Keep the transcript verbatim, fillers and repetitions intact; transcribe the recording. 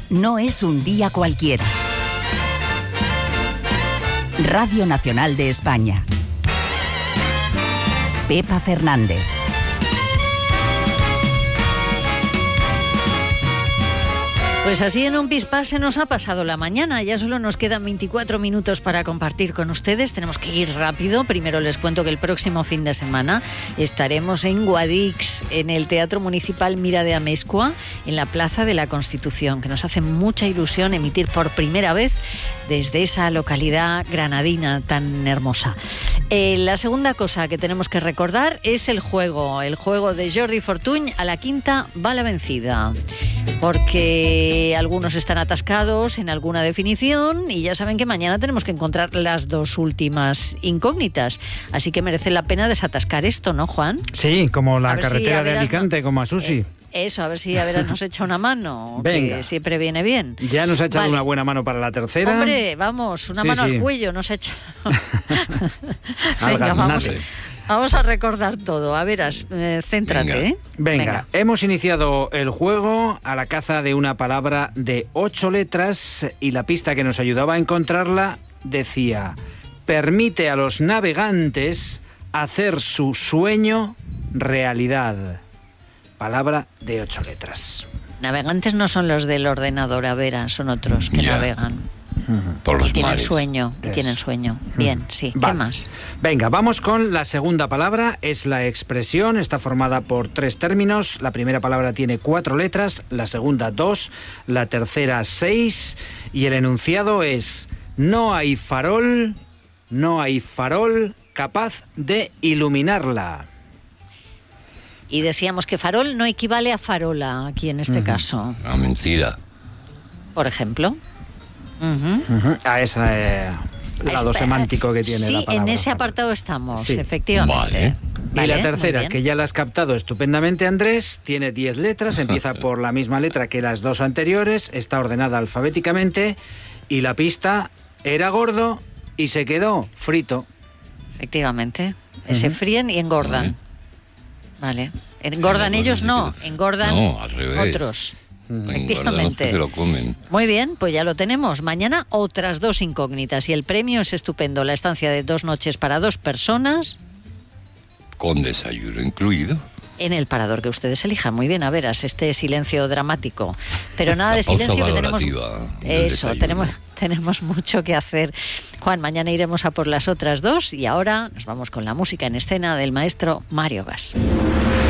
no es un día cualquiera. Radio Nacional de España. Pepa Fernández. Pues así en un pispás se nos ha pasado la mañana. Ya solo nos quedan veinticuatro minutos para compartir con ustedes. Tenemos que ir rápido. Primero les cuento que el próximo fin de semana estaremos en Guadix, en el Teatro Municipal Mira de Amezcua, en la Plaza de la Constitución, que nos hace mucha ilusión emitir por primera vez desde esa localidad granadina tan hermosa. Eh, la segunda cosa que tenemos que recordar es el juego. El juego de Jordi Fortuny, a la quinta va la vencida. Porque algunos están atascados en alguna definición y ya saben que mañana tenemos que encontrar las dos últimas incógnitas. Así que merece la pena desatascar esto, ¿no, Juan? Sí, como la carretera si de Alicante, no, como a Susi. Eh, Eso, a ver si a ver nos echa una mano, Venga. Que siempre viene bien. Ya nos ha echado vale. una buena mano para la tercera. Hombre, vamos, una sí, mano sí. al cuello nos echa. Al Venga, vamos, garnate. vamos a recordar todo. A veras, eh, céntrate, Venga. ¿eh? Venga, Venga. hemos iniciado el juego a la caza de una palabra de ocho letras y la pista que nos ayudaba a encontrarla decía: permite a los navegantes hacer su sueño realidad. Palabra de ocho letras. Navegantes no son los del ordenador, a veras, son otros que Ya. navegan. Por los Y tienen mares. sueño, y Eso. tienen sueño. Bien, sí. ¿Qué Vale. más? Venga, vamos con la segunda palabra. Es la expresión. Está formada por tres términos. La primera palabra tiene cuatro letras, la segunda dos, la tercera seis. Y el enunciado es: no hay farol, no hay farol capaz de iluminarla. Y decíamos que farol no equivale a farola aquí en este caso, Ah, mentira. por ejemplo. Ujú. Ujú. A ese eh, lado Es- semántico que tiene sí, la palabra. en ese apartado estamos, Sí. efectivamente. Vale. Y Vale, la muy tercera, bien. que ya la has captado estupendamente, Andrés, tiene diez letras, empieza por la misma letra que las dos anteriores, está ordenada alfabéticamente y la pista: era gordo y se quedó frito. Efectivamente. Se Ujú. fríen y engordan. Vale. Engordan Engordan, ellos, se no. quedó- Engordan No, al revés. otros. Engordan los Efectivamente. que se lo comen. Muy bien, pues ya lo tenemos. Mañana otras dos incógnitas y el premio es estupendo. La estancia de dos noches para dos personas Con desayuno incluido. en el parador que ustedes elijan. Muy bien, a veras, este silencio dramático. Pero nada de La pausa silencio, que tenemos... valorativa del Eso, desayuno. tenemos, tenemos mucho que hacer. Juan, mañana iremos a por las otras dos y ahora nos vamos con la música en escena del maestro Mario Gas.